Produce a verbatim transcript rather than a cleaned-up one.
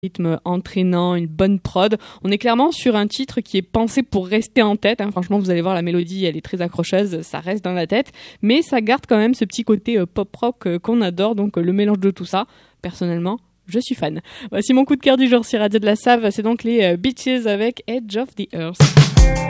rythme entraînant, une bonne prod. On est clairement sur un titre qui est pensé pour rester en tête. Hein. Franchement, vous allez voir, la mélodie, elle est très accrocheuse, ça reste dans la tête. Mais ça garde quand même ce petit côté euh, pop-rock euh, qu'on adore, donc euh, le mélange de tout ça. Personnellement, je suis fan. Voici mon coup de cœur du jour sur Radio de la Save. C'est donc les euh, Beaches avec Edge of the Earth.